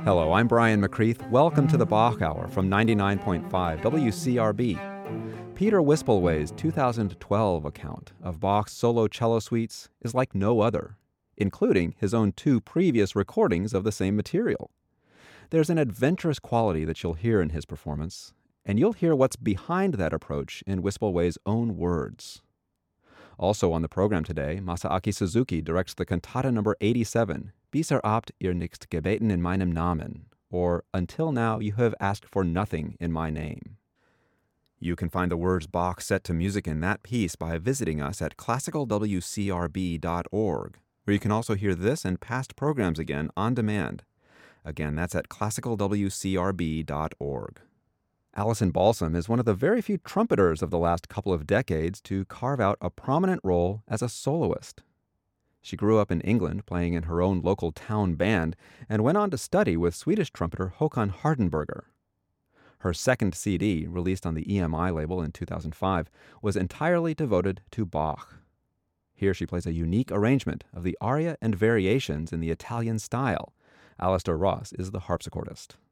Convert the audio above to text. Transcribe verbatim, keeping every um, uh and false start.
Hello, I'm Brian McCreath. Welcome to the Bach Hour from ninety-nine point five W C R B. Peter Wispelwey's two thousand twelve account of Bach's solo cello suites is like no other, including his own two previous recordings of the same material. There's an adventurous quality that you'll hear in his performance, and you'll hear what's behind that approach in Wispelwey's own words. Also on the program today, Masaaki Suzuki directs the cantata number eighty-seven, Bisher habt ihr nicht gebeten in meinem Namen, or Until Now You Have Asked for Nothing in My Name. You can find the words Bach set to music in that piece by visiting us at classical w c r b dot org, where you can also hear this and past programs again on demand. Again, that's at classical w c r b dot org. Alison Balsam is one of the very few trumpeters of the last couple of decades to carve out a prominent role as a soloist. She grew up in England playing in her own local town band and went on to study with Swedish trumpeter Håkan Hardenberger. Her second C D, released on the E M I label in two thousand five, was entirely devoted to Bach. Here she plays a unique arrangement of the aria and variations in the Italian style. Alistair Ross is the harpsichordist.